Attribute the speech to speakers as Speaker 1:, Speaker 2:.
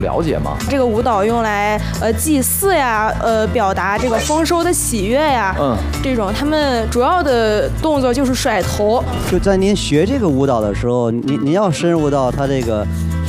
Speaker 1: 了解吗？
Speaker 2: 这个舞蹈用来祭祀呀，表达这个丰收的喜悦呀，这种他们主要的动作就是甩头。
Speaker 3: 就在您学这个舞蹈的时候，您要深入到它这个